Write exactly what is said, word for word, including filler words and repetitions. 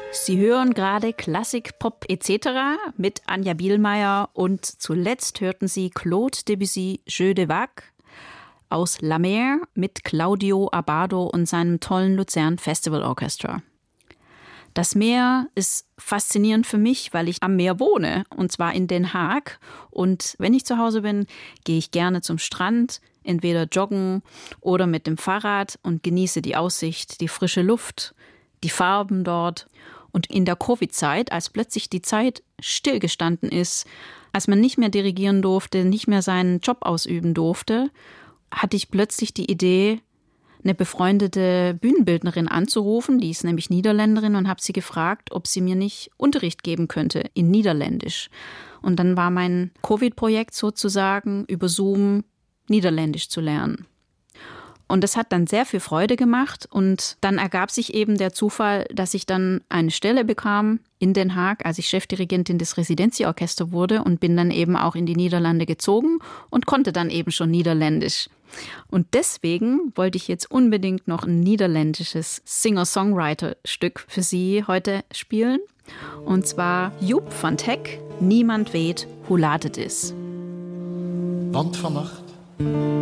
Sie hören gerade Klassik, Pop et cetera mit Anja Bielmeier und zuletzt hörten Sie Claude Debussy Jeu de Vague aus La Mer mit Claudio Abbado und seinem tollen Luzern Festival Orchestra. Das Meer ist faszinierend für mich, weil ich am Meer wohne, und zwar in Den Haag. Und wenn ich zu Hause bin, gehe ich gerne zum Strand, entweder joggen oder mit dem Fahrrad und genieße die Aussicht, die frische Luft, die Farben dort. Und in der Covid-Zeit, als plötzlich die Zeit stillgestanden ist, als man nicht mehr dirigieren durfte, nicht mehr seinen Job ausüben durfte, hatte ich plötzlich die Idee, eine befreundete Bühnenbildnerin anzurufen, die ist nämlich Niederländerin, und habe sie gefragt, ob sie mir nicht Unterricht geben könnte in Niederländisch. Und dann war mein Covid-Projekt sozusagen, über Zoom Niederländisch zu lernen. Und das hat dann sehr viel Freude gemacht, und dann ergab sich eben der Zufall, dass ich dann eine Stelle bekam in Den Haag, als ich Chefdirigentin des Residenziorchesters wurde, und bin dann eben auch in die Niederlande gezogen und konnte dann eben schon Niederländisch. Und deswegen wollte ich jetzt unbedingt noch ein niederländisches Singer-Songwriter-Stück für Sie heute spielen. Und zwar Joep van Teck, Niemand weet hoe laat het is. Want vannacht